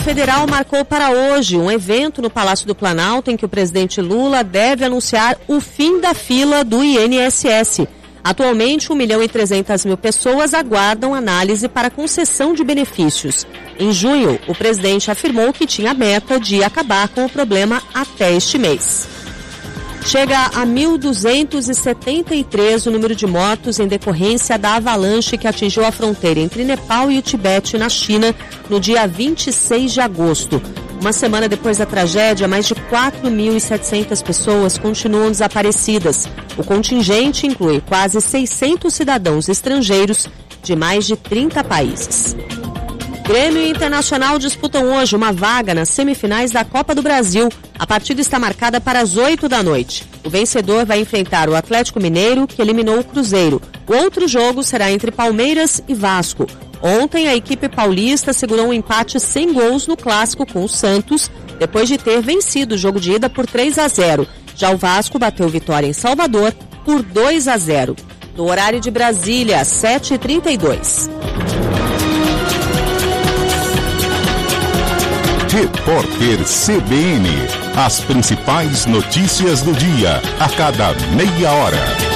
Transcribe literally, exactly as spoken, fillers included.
Federal marcou para hoje um evento no Palácio do Planalto em que o presidente Lula deve anunciar o fim da fila do I N S S. Atualmente, um milhão e trezentas mil pessoas aguardam análise para concessão de benefícios. Em junho, o presidente afirmou que tinha a meta de acabar com o problema até este mês. Chega a mil duzentos e setenta e três o número de mortos em decorrência da avalanche que atingiu a fronteira entre Nepal e o Tibete, na China, no dia vinte e seis de agosto. Uma semana depois da tragédia, mais de quatro mil e setecentas pessoas continuam desaparecidas. O contingente inclui quase seiscentos cidadãos estrangeiros de mais de trinta países. Grêmio e Internacional disputam hoje uma vaga nas semifinais da Copa do Brasil. A partida está marcada para as oito da noite. O vencedor vai enfrentar o Atlético Mineiro, que eliminou o Cruzeiro. O outro jogo será entre Palmeiras e Vasco. Ontem, a equipe paulista segurou um empate sem gols no clássico com o Santos, depois de ter vencido o jogo de ida por três a zero. Já o Vasco bateu vitória em Salvador por dois a zero. No horário de Brasília, sete e trinta e dois. Repórter C B N. As principais notícias do dia, a cada meia hora.